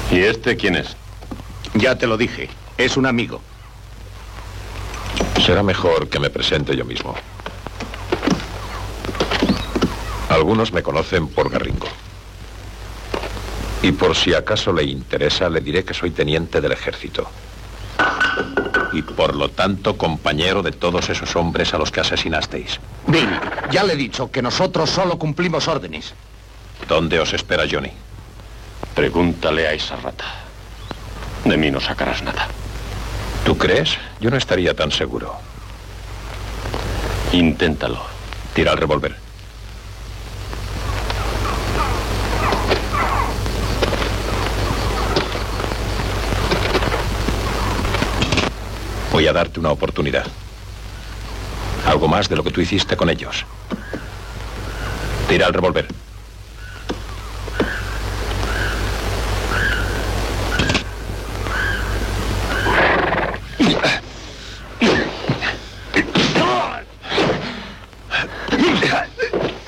¿Y este quién es? Ya te lo dije, es un amigo. Será mejor que me presente yo mismo. Algunos me conocen por Garringo. Y por si acaso le interesa, le diré que soy teniente del ejército. Y por lo tanto, compañero de todos esos hombres a los que asesinasteis. Bill, ya le he dicho que nosotros solo cumplimos órdenes. ¿Dónde os espera Johnny? Pregúntale a esa rata. De mí no sacarás nada. ¿Tú crees? Yo no estaría tan seguro. Inténtalo. Tira el revólver. Voy a darte una oportunidad. Algo más de lo que tú hiciste con ellos. Tira el revólver.